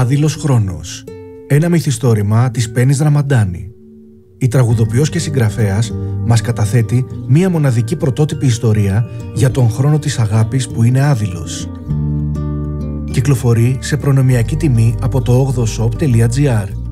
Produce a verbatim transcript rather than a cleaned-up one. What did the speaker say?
Άδειλος χρόνος. Ένα μυθιστόρημα της Πέννης Δραμαντάνη. Η τραγουδοποιός και συγγραφέας μας καταθέτει μία μοναδική πρωτότυπη ιστορία για τον χρόνο της αγάπης που είναι άδειλος. Κυκλοφορεί σε προνομιακή τιμή από το ογδοshop τελεία gr.